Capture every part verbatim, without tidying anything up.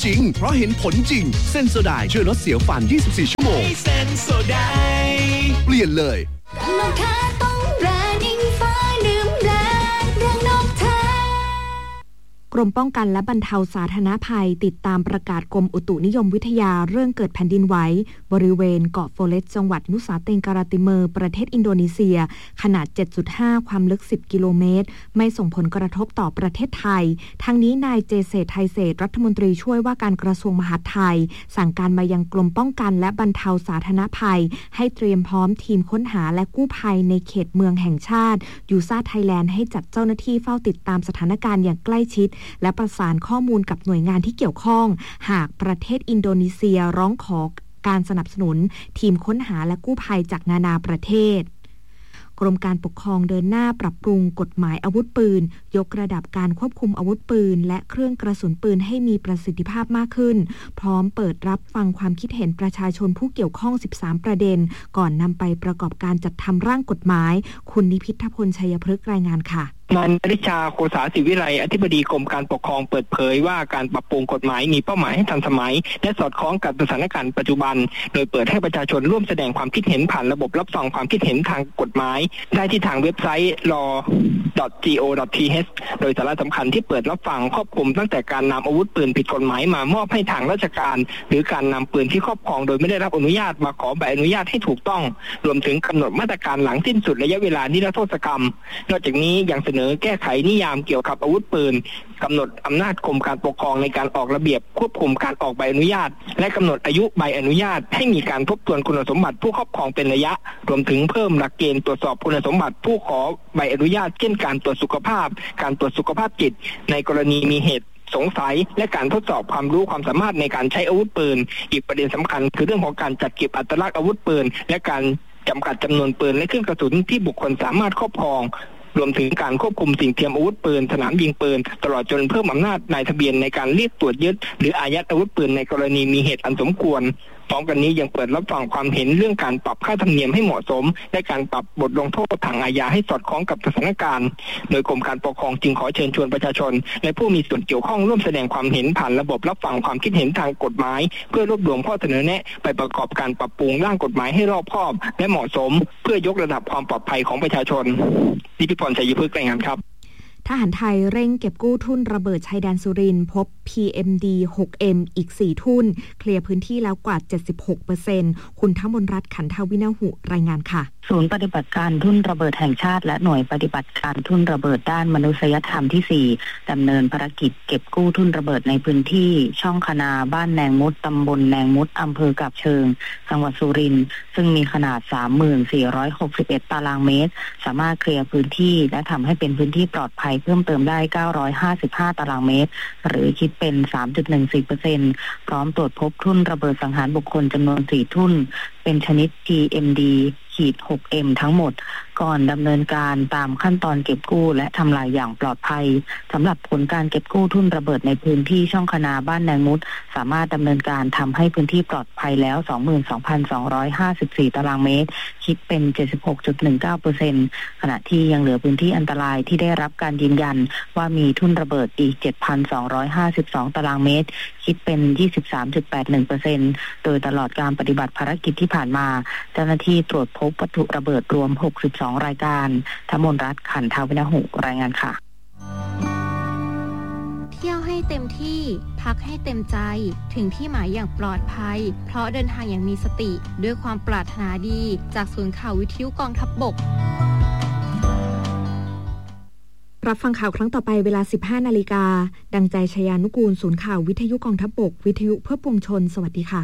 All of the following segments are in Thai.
จริงเพราะเห็นผลจริงเซนโซไดช่วยลดเสียวฟันยี่สิบสี่ชั่วโมงเซนโซไดเปลี่ยนเลยนกแท้ต้องแบรนด์อิงฟ้าดื่มแบรนด์เรื่องนกแท้กรมป้องกันและบรรเทาสาธารณภัยติดตามประกาศกรมอุตุนิยมวิทยาเรื่องเกิดแผ่นดินไหวบริเวณเกาะโฟเลสจังหวัดนุสาเตงการาติเมอร์ประเทศอินโดนีเซียขนาด เจ็ดจุดห้า ความลึกสิบกิโลเมตรไม่ส่งผลกระทบต่อประเทศไทยทั้งนี้นายเจเศรษฐ์ไทยเศรษฐ์รัฐมนตรีช่วยว่าการกระทรวงมหาดไทยสั่งการมายังกรมป้องกันและบรรเทาสาธารณภัยให้เตรียมพร้อมทีมค้นหาและกู้ภัยในเขตเมืองแห่งชาติยูซ่าไทยแลนด์ให้จัดเจ้าหน้าที่เฝ้าติดตามสถานการณ์อย่างใกล้ชิดและประสานข้อมูลกับหน่วยงานที่เกี่ยวข้องหากประเทศอินโดนีเซียร้องขอการสนับสนุนทีมค้นหาและกู้ภัยจากนานาประเทศกรมการปกครองเดินหน้าปรับปรุงกฎหมายอาวุธปืนยกระดับการควบคุมอาวุธปืนและเครื่องกระสุนปืนให้มีประสิทธิภาพมากขึ้นพร้อมเปิดรับฟังความคิดเห็นประชาชนผู้เกี่ยวข้องสิบสามประเด็นก่อนนำไปประกอบการจัดทำร่างกฎหมายคุณนิพิทพลชัยพฤกษ์รายงานค่ะนายปริชาโคสาศิวิไลอธิบดีกรมการปกครองเปิดเผยว่าการปรับปรุงกฎหมายมีเป้าหมายให้ทันสมัยและสอดคล้องกับสถานการณ์ปัจจุบันโดยเปิดให้ประชาชนร่วมแสดงความคิดเห็นผ่านระบบรับฟังความคิดเห็นทางกฎหมายได้ที่ทางเว็บไซต์ ลอ ดอท จี โอ ดอท ที เอช โดยสาระสำคัญที่เปิดรับฟังครอบคลุมตั้งแต่การนำอาวุธปืนผิดกฎหมายมามอบให้ทางราชการหรือการนำปืนที่ครอบครองโดยไม่ได้รับอนุญาตมาขอใบอนุญาตให้ถูกต้องรวมถึงกำหนดมาตรการหลังสิ้นสุดระยะเวลานิรโทษกรรมนอกจากนี้ยังเสนอแก้ไขนิยามเกี่ยวกับอาวุธปืนกำหนดอำนาจกรมการปกครองในการออกระเบียบควบคุมการออกใบอนุญาตและกำหนดอายุใบอนุญาตให้มีการทบทวนคุณสมบัติผู้ครอบครองเป็นระยะรวมถึงเพิ่มหลักเกณฑ์ตรวจสอบคุณสมบัติผู้ขอใบอนุญาตเช่นการตรวจสุขภาพการตรวจสุขภาพจิตในกรณีมีเหตุสงสัยและการทดสอบความรู้ความสามารถในการใช้อาวุธปืนอีกประเด็นสำคัญคือเรื่องของการจัดเก็บอัตลักษณ์อาวุธปืนและการจำกัดจำนวนปืนและเครื่องกระสุนที่บุคคลสามารถครอบครองรวมถึงการควบคุมสิ่งเทียมอาวุธปืนสนามยิงปืนตลอดจนเพิ่มอำนาจนายทะเบียนในการเรียกตรวจยึดหรืออายัดอาวุธปืนในกรณีมีเหตุอันสมควรพร้อมกันนี้ยังเปิดรับฟังความเห็นเรื่องการปรับค่าธรรมเนียมให้เหมาะสมและการปรับบทลงโทษทางอาญาให้สอดคล้องกับสถานการณ์โดยกรมการปกครองจึงขอเชิญชวนประชาชนและผู้มีส่วนเกี่ยวข้องร่วมแสดงความเห็นผ่านระบบรับฟังความคิดเห็นทางกฎหมายเพื่อรวบรวมข้อเสนอแนะไปประกอบการปรับปรุงร่างกฎหมายให้รอบคอบและเหมาะสมเพื่อยกระดับความปลอดภัยของประชาชนนิพิพร ชัยพฤกษ์รายงานครับทหารไทยเร่งเก็บกู้ทุ่นระเบิดชายแดนสุรินทร์พบ พี เอ็ม ดี หก เอ็ม อีกสี่ทุ่นเคลียร์พื้นที่แล้วกว่า เจ็ดสิบหกเปอร์เซ็นต์ คุณธมนรัตน์ขันทวินาหุรายงานค่ะศูนย์ปฏิบัติการทุ่นระเบิดแห่งชาติและหน่วยปฏิบัติการทุ่นระเบิดด้านมนุษยธรรมที่สี่ดำเนินภารกิจเก็บกู้ทุ่นระเบิดในพื้นที่ช่องคนาบ้านแนงมุดตำบลแนงมุดอำเภอกาบเชิงจังหวัดสุรินทร์ซึ่งมีขนาด สามหมื่นสี่ร้อยหกสิบเอ็ด ตารางเมตรสามารถเคลียร์พื้นที่และทำให้เป็นพื้นที่ปลอดภัยเพิ่มเติมได้เก้าร้อยห้าสิบห้าตารางเมตรหรือคิดเป็น สามจุดหนึ่งสี่เปอร์เซ็นต์ พร้อมตรวจพบทุ่นระเบิดสังหารบุคคลจำนวนสี่ทุ่นเป็นชนิด พี เอ็ม ดี หก เอ็ม ทั้งหมดก่อนดำเนินการตามขั้นตอนเก็บกู้และทำลายอย่างปลอดภัยสำหรับผลการเก็บกู้ทุ่นระเบิดในพื้นที่ช่องคนาบ้านแนงมุดสามารถดำเนินการทำให้พื้นที่ปลอดภัยแล้ว สองหมื่นสองพันสองร้อยห้าสิบสี่ ตารางเมตรคิดเป็น เจ็ดสิบหกจุดหนึ่งเก้าเปอร์เซ็นต์ ขณะที่ยังเหลือพื้นที่อันตรายที่ได้รับการยืนยันว่ามีทุ่นระเบิดอีก เจ็ดพันสองร้อยห้าสิบสอง ตารางเมตรคิดเป็น ยี่สิบสามจุดแปดหนึ่งเปอร์เซ็นต์ โดยตลอดการปฏิบัติภารกิจที่ผ่านมาเจ้าหน้าที่ตรวจพบวัตถุระเบิดรวมหกสิบสองรายการธมนรัตน์ขันทวินาหุรายงานค่ะเที่ยวให้เต็มที่พักให้เต็มใจถึงที่หมายอย่างปลอดภัยเพราะเดินทางอย่างมีสติด้วยความปรารถนาดีจากศูนย์ข่าววิทยุกองทัพบกรับฟังข่าวครั้งต่อไปเวลา สิบห้านาฬิกาดังใจชยานุกูลศูนย์ข่าววิทยุกองทัพบกวิทยุเพื่อปวงชนสวัสดีค่ะ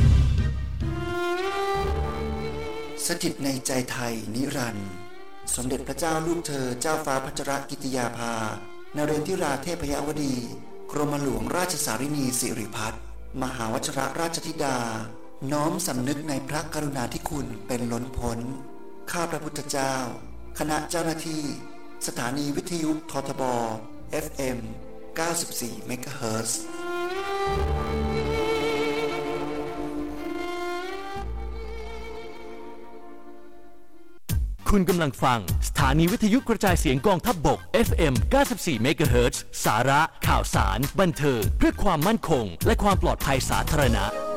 สถิตในใจไทยนิรันดร์สมเด็จพระเจ้าลูกเธอเจ้าฟ้าพัชรกิติยาภานเรนทิราเทพยวดีกรมหลวงราชสารินีสิริพัฒน์มหาวชิรราชธิดาน้อมสำนึกในพระกรุณาธิคุณเป็นล้นพ้นข้าพระพุทธเจ้าคณะเจ้าหน้าที่สถานีวิทยุททบ เอฟ เอ็ม เก้าสิบสี่ เมกะเฮิรตซ์คุณกำลังฟังสถานีวิทยุกระจายเสียงกองทัพบก เอฟ เอ็ม เก้าสิบสี่ เมกะเฮิรตซ์ สาระข่าวสารบันเทิงเพื่อความมั่นคงและความปลอดภัยสาธารณะ